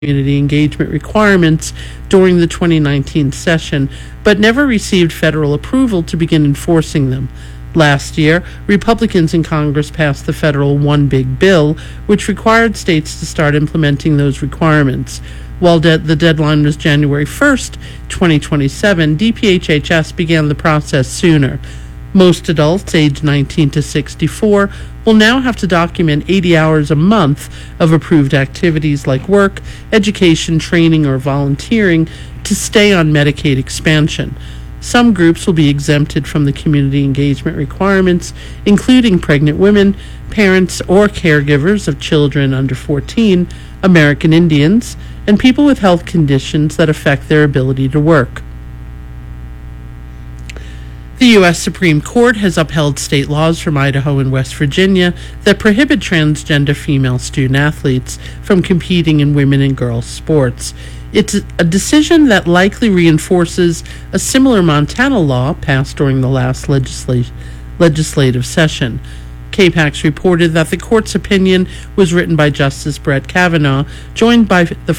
community engagement requirements during the 2019 session, but never received federal approval to begin enforcing them. Last year, Republicans in Congress passed the federal One Big Bill, which required states to start implementing those requirements. While the deadline was January 1st, 2027, DPHHS began the process sooner. Most adults aged 19 to 64 will now have to document 80 hours a month of approved activities like work, education, training, or volunteering to stay on Medicaid expansion. Some groups will be exempted from the community engagement requirements, including pregnant women, parents or caregivers of children under 14, American Indians, and people with health conditions that affect their ability to work. The U.S. Supreme Court has upheld state laws from Idaho and West Virginia that prohibit transgender female student athletes from competing in women and girls sports. It's a decision that likely reinforces a similar Montana law passed during the last legislative session. KPAX reported that the court's opinion was written by Justice Brett Kavanaugh, joined by the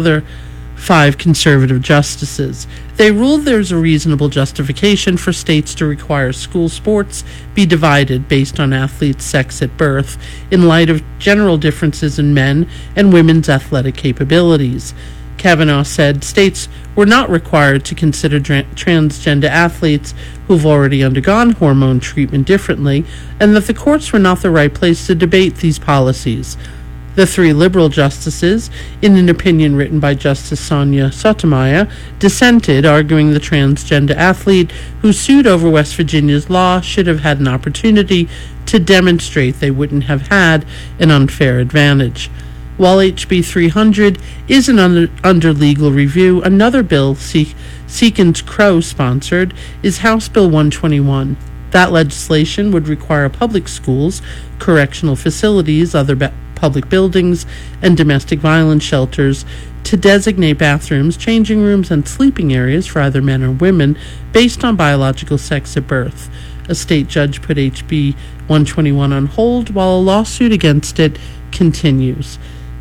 five conservative justices. They ruled there's a reasonable justification for states to require school sports be divided based on athletes' sex at birth, in light of general differences in men and women's athletic capabilities. Kavanaugh said states were not required to consider transgender athletes who've already undergone hormone treatment differently, and that the courts were not the right place to debate these policies. The three liberal justices, in an opinion written by Justice Sonia Sotomayor, dissented, arguing the transgender athlete who sued over West Virginia's law should have had an opportunity to demonstrate they wouldn't have had an unfair advantage. While HB 300 isn't under legal review, another bill Seekins Crow sponsored is House Bill 121. That legislation would require public schools, correctional facilities, other public buildings, and domestic violence shelters to designate bathrooms, changing rooms, and sleeping areas for either men or women based on biological sex at birth. A state judge put HB 121 on hold while a lawsuit against it continues.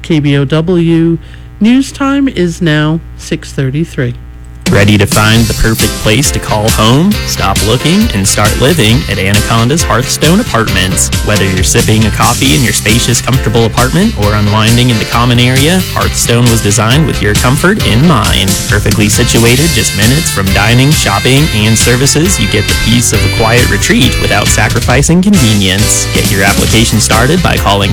KBOW News Time is now 6:33. Ready to find the perfect place to call home? Stop looking and start living at Anaconda's Hearthstone Apartments. Whether you're sipping a coffee in your spacious, comfortable apartment or unwinding in the common area, Hearthstone was designed with your comfort in mind. Perfectly situated just minutes from dining, shopping, and services, you get the peace of a quiet retreat without sacrificing convenience. Get your application started by calling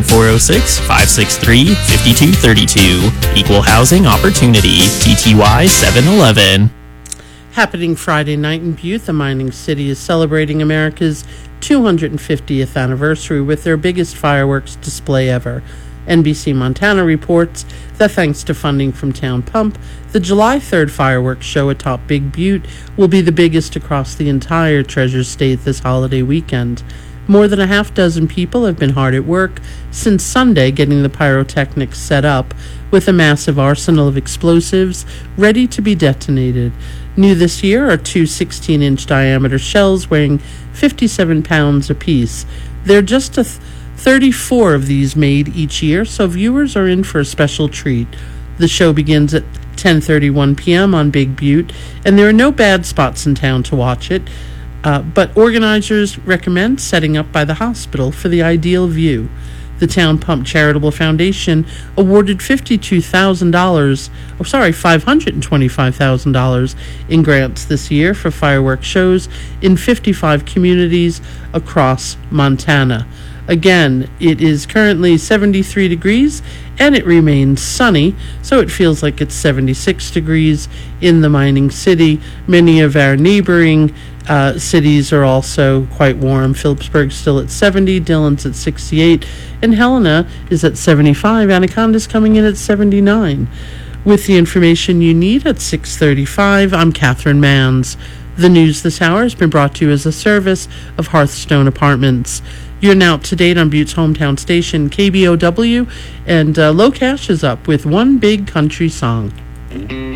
406-563-5232. Equal Housing Opportunity, TTY 711. Happening Friday night in Butte, the mining city is celebrating America's 250th anniversary with their biggest fireworks display ever. NBC Montana reports that thanks to funding from Town Pump, the July 3rd fireworks show atop Big Butte will be the biggest across the entire Treasure State this holiday weekend. More than a half dozen people have been hard at work since Sunday getting the pyrotechnics set up with a massive arsenal of explosives ready to be detonated. New this year are two 16-inch diameter shells weighing 57 pounds apiece. There are just 34 of these made each year, so viewers are in for a special treat. The show begins at 10:31 p.m. on Big Butte, and there are no bad spots in town to watch it, but organizers recommend setting up by the hospital for the ideal view. The Town Pump Charitable Foundation awarded $525,000 in grants this year for fireworks shows in 55 communities across Montana. Again, it is currently 73 degrees and it remains sunny, so it feels like it's 76 degrees in the mining city. Many of our neighboring cities are also quite warm. Phillipsburg's still at 70, Dillon's at 68, and Helena is at 75. Anaconda's coming in at 79. With the information you need at 6:35, I'm Catherine Manns. The news this hour has been brought to you as a service of Hearthstone Apartments. You're now up to date on Butte's hometown station, KBOW, and Low Cash is up with One Big Country Song.